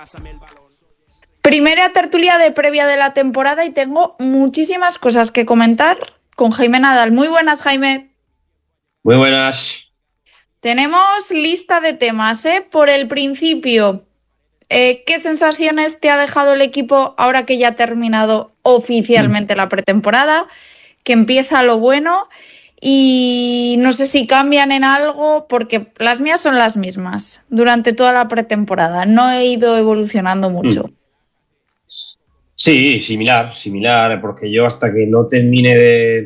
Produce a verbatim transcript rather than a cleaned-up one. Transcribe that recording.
Primera tertulia de previa de la temporada y tengo muchísimas cosas que comentar con Jaime Nadal. Muy buenas, Jaime. Muy buenas. Tenemos lista de temas, ¿eh? Por el principio, eh, ¿qué sensaciones te ha dejado el equipo ahora que ya ha terminado oficialmente la pretemporada? Que empieza lo bueno y no sé si cambian en algo porque las mías son las mismas durante toda la pretemporada. No he ido evolucionando mucho. Mm. Sí, similar, similar, porque yo hasta que no termine de,